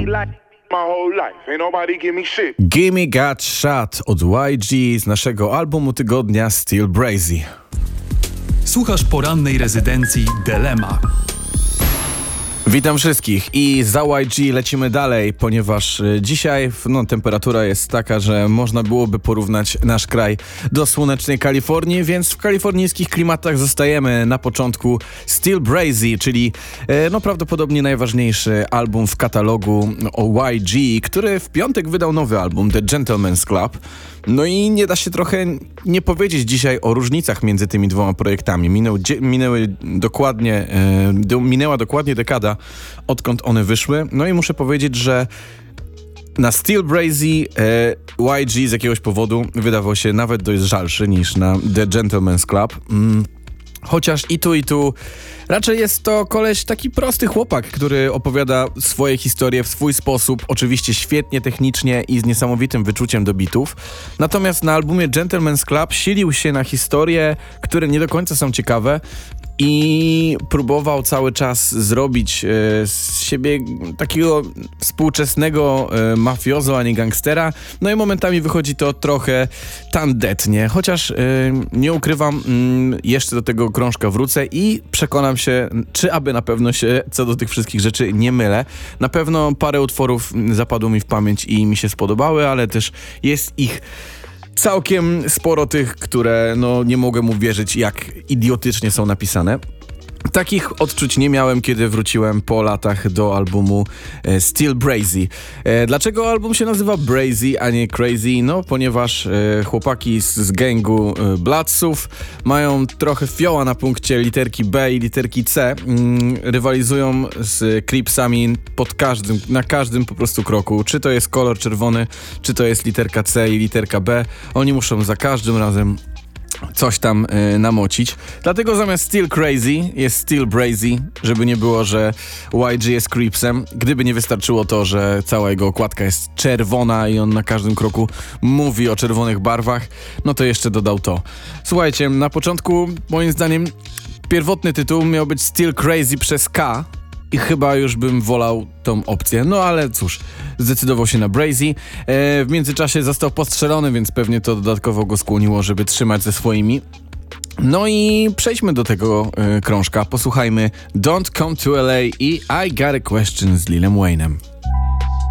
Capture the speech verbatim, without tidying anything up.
like my whole life. Ain't nobody give me shit. Gimme Got Shot od Y G z naszego albumu tygodnia Still Brazy. Słuchasz porannej rezydencji Delema. Witam wszystkich i za Y G lecimy dalej, ponieważ dzisiaj no, temperatura jest taka, że można byłoby porównać nasz kraj do słonecznej Kalifornii, więc w kalifornijskich klimatach zostajemy. Na początku Still Brazy, czyli no, prawdopodobnie najważniejszy album w katalogu o Y G, który w piątek wydał nowy album, The Gentleman's Club. No i nie da się trochę nie powiedzieć dzisiaj o różnicach między tymi dwoma projektami. Minął, dzie- minęły dokładnie, e, do, minęła dokładnie dekada, odkąd one wyszły. No i muszę powiedzieć, że na Still Brazy e, Y G z jakiegoś powodu wydawał się nawet dość żalszy niż na The Gentleman's Club. Mm. Chociaż i tu, i tu raczej jest to koleś taki prosty chłopak, który opowiada swoje historie w swój sposób, oczywiście świetnie technicznie i z niesamowitym wyczuciem do bitów. Natomiast na albumie Gentleman's Club silił się na historie, które nie do końca są ciekawe i próbował cały czas zrobić e, z siebie takiego współczesnego e, mafiozo, a nie gangstera. No i momentami wychodzi to trochę tandetnie, chociaż e, nie ukrywam, mm, jeszcze do tego krążka wrócę i przekonam się, czy aby na pewno się co do tych wszystkich rzeczy nie mylę. Na pewno parę utworów zapadło mi w pamięć i mi się spodobały, ale też jest ich całkiem sporo tych, które no nie mogę mu wierzyć, jak idiotycznie są napisane. Takich odczuć nie miałem, kiedy wróciłem po latach do albumu e, Still Brazy. E, dlaczego album się nazywa Brazy, a nie Crazy? No, ponieważ e, chłopaki z, z gangu e, Bloodsów mają trochę fioła na punkcie literki B i literki C. Mm, rywalizują z Cripsami pod każdym, na każdym po prostu kroku. Czy to jest kolor czerwony, czy to jest literka C i literka B. Oni muszą za każdym razem coś tam y, namocić. Dlatego zamiast Still Crazy jest Still Brazy, żeby nie było, że Y G jest creepsem. Gdyby nie wystarczyło to, że cała jego okładka jest czerwona i on na każdym kroku mówi o czerwonych barwach, no to jeszcze dodał to. Słuchajcie, na początku moim zdaniem pierwotny tytuł miał być Still Crazy przez K i chyba już bym wolał tą opcję. No ale cóż, zdecydował się na Brazy. E, w międzyczasie został postrzelony, więc pewnie to dodatkowo go skłoniło, żeby trzymać ze swoimi. No i przejdźmy do tego e, krążka. Posłuchajmy Don't Come to L A i I Got a Question z Lilem Wayne'em.